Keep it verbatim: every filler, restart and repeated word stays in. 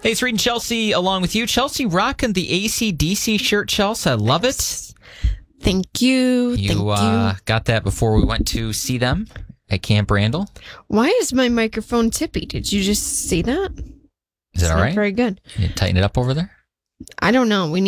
Hey, it's Reed and Chelsea along with you. Chelsea rocking the A C D C shirt, Chelsea. I love it. Thank you. You, Thank uh, you. got that before we went to see them at Camp Randall. Why is my microphone tippy? Did you just see that? Is that It's all not right? very good. You tighten it up over there? I don't know. We